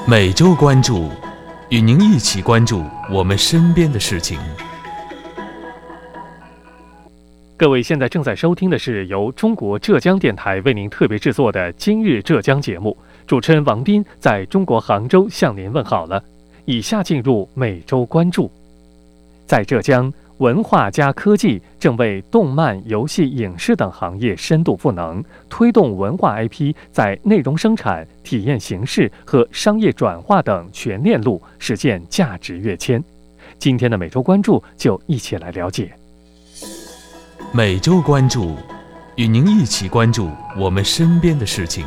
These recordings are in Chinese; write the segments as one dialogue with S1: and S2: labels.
S1: 每周关注，与您一起关注我们身边的事情。
S2: 各位现在正在收听的是由中国浙江电台为您特别制作的《今日浙江》节目，主持人王斌在中国杭州向您问好了。以下进入每周关注。在浙江，文化加科技正为动漫、游戏、影视等行业深度赋能，推动文化 IP 在内容生产、体验形式和商业转化等全链路实现价值跃迁。今天的每周关注就一起来了解。
S1: 每周关注，与您一起关注我们身边的事情。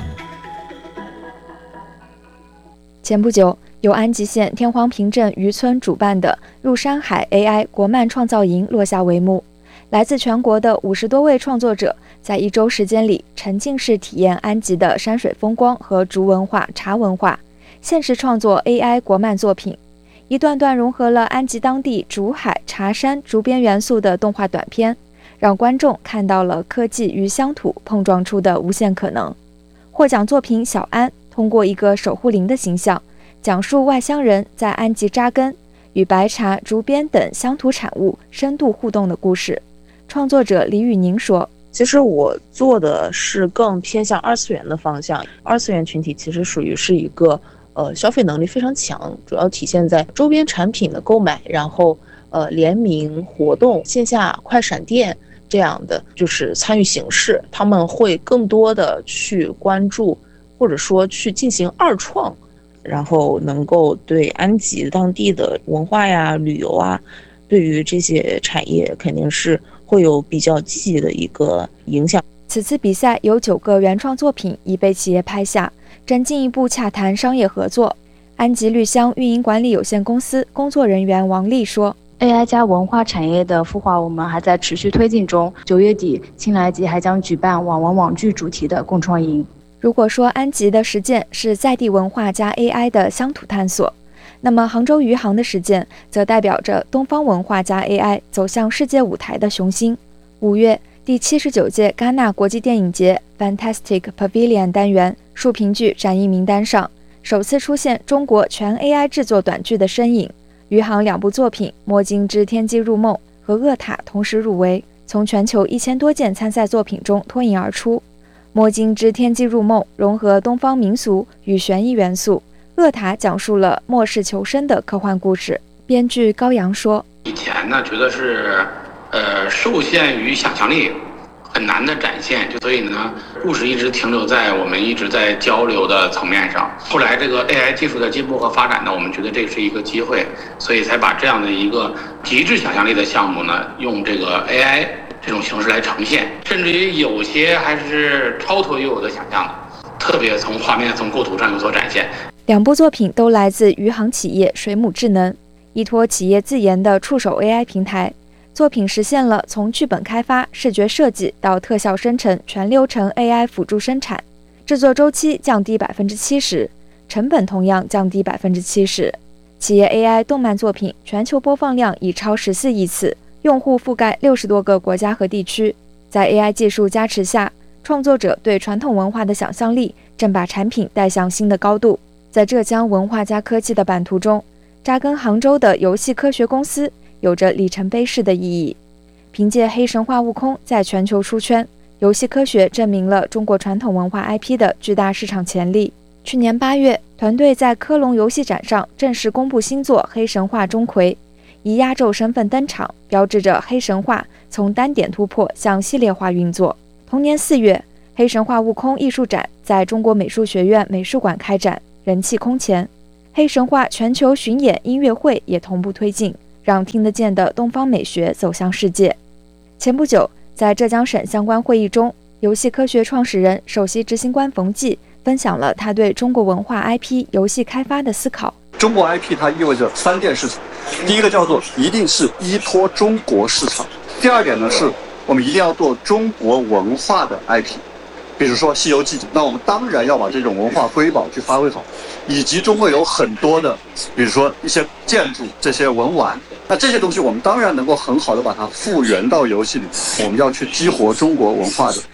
S3: 前不久，由安吉县天荒坪镇渔村主办的入山海 AI 国漫创造营落下帷幕。来自全国的50多位创作者，在1周时间里沉浸式体验安吉的山水风光和竹文化、茶文化，现实创作 AI 国漫作品。一段段融合了安吉当地竹海、茶山、竹编元素的动画短片，让观众看到了科技与乡土碰撞出的无限可能。获奖作品小安通过一个守护灵的形象，讲述外乡人在安吉扎根，与白茶、竹编等乡土产物深度互动的故事。创作者李宇宁说：“
S4: 其实我做的是更偏向二次元的方向。二次元群体其实属于是一个消费能力非常强，主要体现在周边产品的购买，然后联名活动、线下快闪店这样的就是参与形式，他们会更多的去关注或者说去进行二创，然后能够对安吉当地的文化呀、旅游啊，对于这些产业肯定是会有比较积极的一个影响。”
S3: 此次比赛有9个原创作品已被企业拍下，正进一步洽谈商业合作。安吉绿乡运营管理有限公司工作人员王丽说
S5: ：“AI 加文化产业的孵化，我们还在持续推进中。9月底，青来吉还将举办网文网剧主题的共创营。”
S3: 如果说安吉的实践是在地文化加 AI 的乡土探索，那么杭州余杭的实践则代表着东方文化加 AI 走向世界舞台的雄心。5月，第79届戛纳国际电影节 Fantastic Pavilion 单元竖屏剧展映名单上，首次出现中国全 AI 制作短剧的身影。余杭2部作品《墨镜之天机入梦》和《恶塔》同时入围，从全球1000多件参赛作品中脱颖而出。《墨镜之天机入梦》融合东方民俗与悬疑元素，《恶塔》讲述了末世求生的科幻故事。编剧高阳说：“
S6: 以前呢，觉得是受限于想象力，很难的展现，所以呢，故事一直停留在我们一直在交流的层面上。后来这个 AI 技术的进步和发展呢，我们觉得这是一个机会，所以才把这样的一个极致想象力的项目呢，用这个 AI 这种形式来呈现，甚至于有些还是超脱于我的想象的，特别从画面、从构图上有所展现。”
S3: 2部作品都来自余杭企业水母智能，依托企业自研的触手 AI 平台。作品实现了从剧本开发、视觉设计到特效生成全流程 AI 辅助生产，制作周期降低70%，成本同样降低70%。企业 AI 动漫作品全球播放量已超14亿次，用户覆盖60多个国家和地区。在 AI 技术加持下，创作者对传统文化的想象力正把产品带向新的高度。在浙江文化加科技的版图中，扎根杭州的游戏科学公司有着里程碑式的意义。凭借黑神话悟空在全球出圈，游戏科学证明了中国传统文化 IP 的巨大市场潜力。去年8月，团队在科隆游戏展上正式公布新作《黑神话：钟馗》，以压轴身份登场，标志着黑神话从单点突破向系列化运作。同年4月，黑神话悟空艺术展在中国美术学院美术馆开展，人气空前。黑神话全球巡演音乐会也同步推进，让听得见的东方美学走向世界。前不久，在浙江省相关会议中，游戏科学创始人、首席执行官冯骥分享了他对中国文化 IP 游戏开发的思考。
S7: 中国 IP 它意味着3电市场，第一个叫做一定是依托中国市场，第二点呢是我们一定要做中国文化的 IP。比如说《西游记》，那我们当然要把这种文化瑰宝去发挥好，以及中国有很多的，比如说一些建筑、这些文玩，那这些东西我们当然能够很好的把它复原到游戏里。我们要去激活中国文化的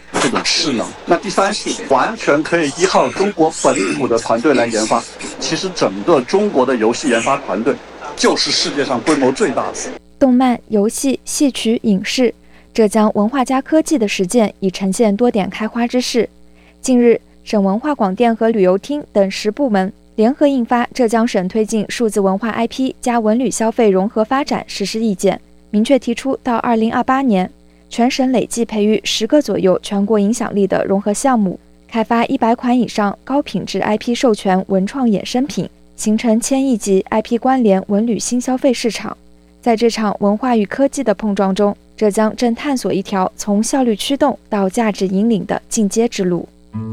S7: 这种势能。那第三是完全可以依靠中国本土的团队来研发。其实整个中国的游戏研发团队就是世界上规模最大的。
S3: 动漫、游戏、戏曲、影视，浙江文化加科技的实践已呈现多点开花之势。近日，省文化广电和旅游厅等10部门联合印发《浙江省推进数字文化 IP 加文旅消费融合发展实施意见》，明确提出到2028年，全省累计培育10个左右全国影响力的融合项目，开发100款以上高品质 IP 授权文创衍生品，形成1000亿级 IP 关联文旅新消费市场。在这场文化与科技的碰撞中，浙江正探索一条从效率驱动到价值引领的进阶之路。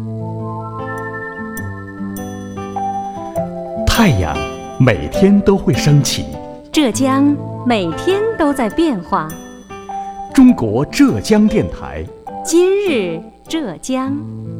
S8: 太阳每天都会升起，
S9: 浙江每天都在变化。
S8: 中国浙江电台，
S9: 今日浙江。